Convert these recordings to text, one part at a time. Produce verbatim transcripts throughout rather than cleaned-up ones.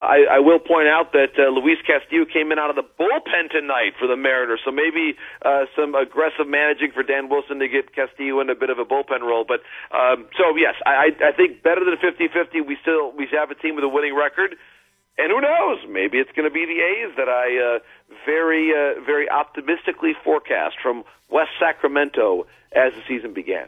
I, I will point out that uh, Luis Castillo came in out of the bullpen tonight for the Mariners, so maybe uh, some aggressive managing for Dan Wilson to get Castillo in a bit of a bullpen role. But um, so yes, I, I think better than fifty-fifty. We still we have a team with a winning record, and who knows? Maybe it's going to be the A's that I uh, very uh, very optimistically forecast from West Sacramento as the season began.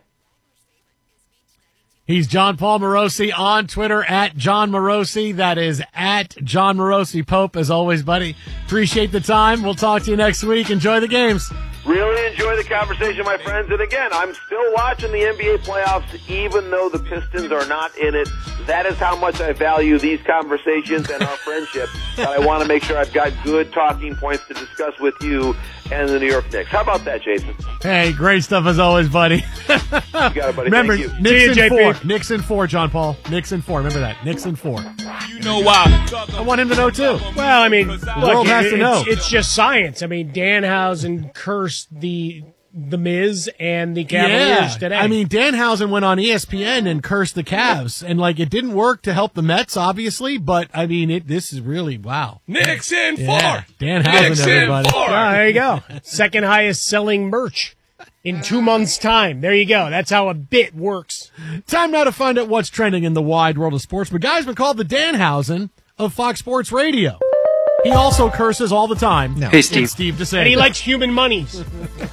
He's John Paul Morosi on Twitter at John Morosi. That is at John Morosi Pope. As always, buddy, appreciate the time. We'll talk to you next week. Enjoy the games. Really enjoy the conversation, my friends. And again, I'm still watching the N B A playoffs, even though the Pistons are not in it. That is how much I value these conversations and our friendship. That I want to make sure I've got good talking points to discuss with you and the New York Knicks. How about that, Jason? Hey, great stuff as always, buddy. You got it, buddy. Remember, Thank you. Knicks See in you, four. Knicks in four, John Paul. Knicks in four. Remember that. Knicks in four. You know why? I want him to know, too. Well, I mean, look, world has it- to know. It's, it's just science. I mean, Danhausen cursed the the Miz and the Cavaliers Yeah. today. I mean, Danhausen went on E S P N and cursed the Cavs. And, like, it didn't work to help the Mets, obviously. But, I mean, it. this is really, wow. Knicks in four. Yeah. Danhausen, Knicks in everybody. four. Ah, there you go. Second highest selling merch in two months' time. There you go. That's how a bit works. Time now to find out what's trending in the wide world of sports. But guy's been called the Danhausen of Fox Sports Radio. He also curses all the time. No. Hey, Steve. It's Steve DeSantis. And he likes human monies.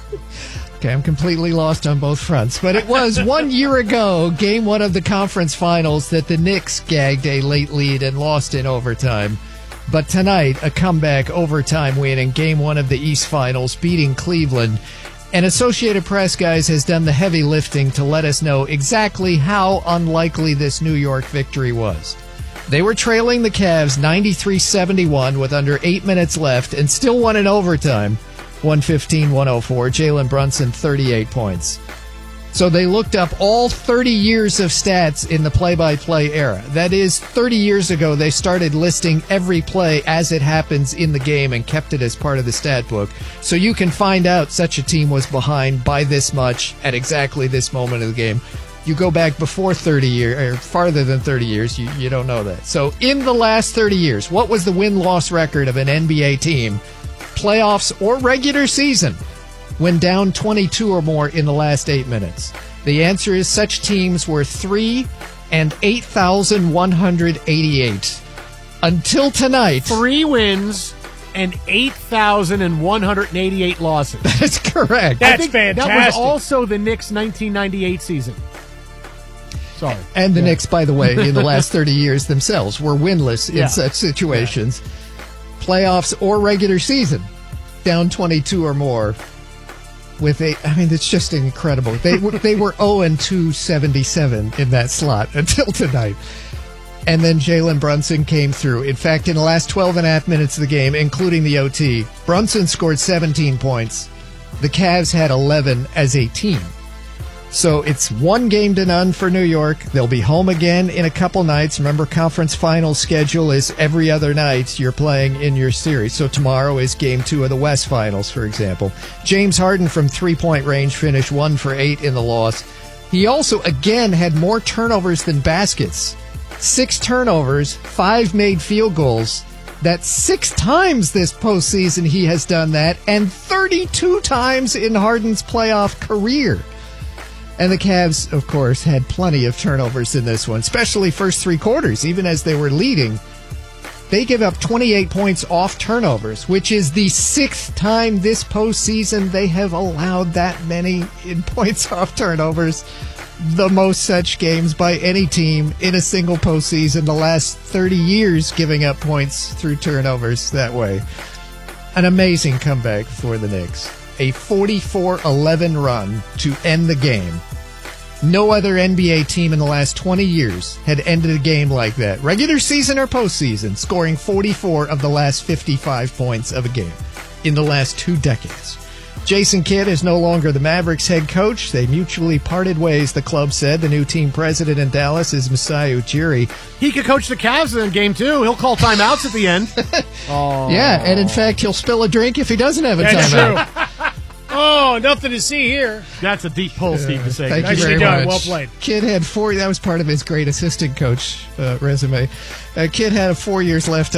Okay, I'm completely lost on both fronts. But it was one year ago, game one of the conference finals, that the Knicks gagged a late lead and lost in overtime. But tonight, a comeback overtime win in game one of the East Finals, beating Cleveland. And Associated Press, guys, has done the heavy lifting to let us know exactly how unlikely this New York victory was. They were trailing the Cavs ninety-three seventy-one with under eight minutes left and still won in overtime. one fifteen one oh four. Jalen Brunson, thirty-eight points. So they looked up all thirty years of stats in the play-by-play era. That is, thirty years ago, they started listing every play as it happens in the game and kept it as part of the stat book. So you can find out such a team was behind by this much at exactly this moment of the game. You go back before thirty years, or farther than thirty years, you, you don't know that. So in the last thirty years, what was the win-loss record of an N B A team, playoffs or regular season, when down twenty-two or more in the last eight minutes? The answer is such teams were three and eight thousand one hundred eighty-eight. Until tonight. Three wins and eight thousand one hundred eighty-eight losses. That's correct. That's I think fantastic. That was also the Knicks' nineteen ninety-eight season. Sorry. And the Yeah. Knicks, by the way, in the last thirty years themselves were winless in Yeah. such situations. Playoffs or regular season, down twenty-two or more. With a, I mean, it's just incredible. They were they were oh and two seventy-seven in that slot until tonight. And then Jalen Brunson came through. In fact, in the last twelve and a half minutes of the game, including the O T, Brunson scored seventeen points. The Cavs had eleven as a team. So it's one game to none for New York. They'll be home again in a couple nights. Remember, conference final schedule is every other night you're playing in your series. So tomorrow is game two of the West Finals, for example. James Harden from three-point range finished one for eight in the loss. He also, again, had more turnovers than baskets. Six turnovers, five made field goals. That's six times this postseason he has done that, and thirty-two times in Harden's playoff career. And the Cavs, of course, had plenty of turnovers in this one, especially first three quarters, even as they were leading. They give up twenty-eight points off turnovers, which is the sixth time this postseason they have allowed that many in points off turnovers. The most such games by any team in a single postseason the last thirty years, giving up points through turnovers that way. An amazing comeback for the Knicks. A forty-four eleven run to end the game. No other N B A team in the last twenty years had ended a game like that, regular season or postseason, scoring forty-four of the last fifty-five points of a game in the last two decades. Jason Kidd is no longer the Mavericks head coach. They mutually parted ways, the club said. The new team president in Dallas is Masai Ujiri. He could coach the Cavs in game two. He'll call timeouts at the end. Oh. Yeah, and in fact, he'll spill a drink if he doesn't have a That's timeout. true. Oh, nothing to see here. That's a deep pull, Steve, to say. Thank you Nicely very done. much. Well played. Kidd had four. That was part of his great assistant coach uh, resume. Uh, Kidd had four years left